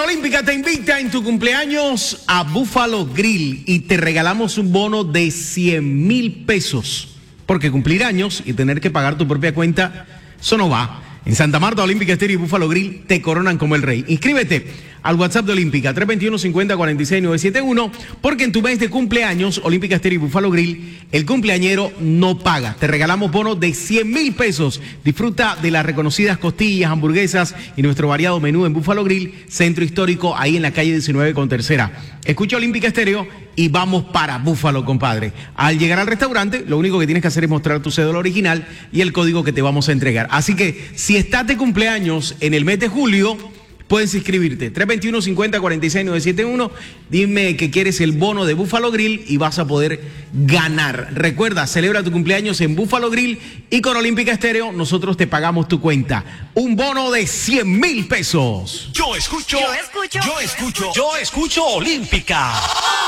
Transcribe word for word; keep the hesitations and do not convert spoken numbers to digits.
Bueno, Olímpica te invita en tu cumpleaños a Buffalo Grill y te regalamos un bono de cien mil pesos. Porque cumplir años y tener que pagar tu propia cuenta, eso no va. En Santa Marta, Olímpica Estéreo y Buffalo Grill te coronan como el rey. Inscríbete al WhatsApp de Olímpica, tres dos uno, cinco cero, cuatro seis nueve siete uno, porque en tu mes de cumpleaños, Olímpica Estéreo y Buffalo Grill, el cumpleañero no paga. Te regalamos bonos de cien mil pesos. Disfruta de las reconocidas costillas, hamburguesas y nuestro variado menú en Buffalo Grill, centro histórico, ahí en la calle diecinueve con tercera. Escucha Olímpica Estéreo y vamos para Buffalo, compadre. Al llegar al restaurante, lo único que tienes que hacer es mostrar tu cédula original y el código que te vamos a entregar. Así que, si estás de cumpleaños en el mes de julio, puedes inscribirte, tres dos uno, cinco cero, cuatro seis nueve siete uno, dime que quieres el bono de Buffalo Grill y vas a poder ganar. Recuerda, celebra tu cumpleaños en Buffalo Grill y con Olímpica Estéreo nosotros te pagamos tu cuenta. Un bono de cien mil pesos. Yo escucho, yo escucho, yo escucho, yo escucho Olímpica.